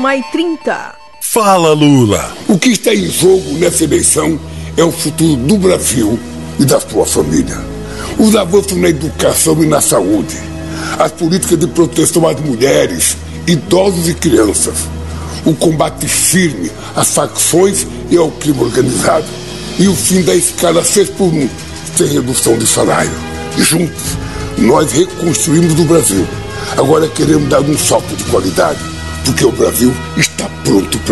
1h30. Fala, Lula. O que está em jogo nessa eleição é o futuro do Brasil e da sua família. Os avanços na educação e na saúde, as políticas de proteção às mulheres, idosos e crianças, o combate firme às facções e ao crime organizado e o fim da escala 6x1, sem redução de salário. Juntos, nós reconstruímos o Brasil. Agora queremos dar um salto de qualidade, porque o Brasil está pronto para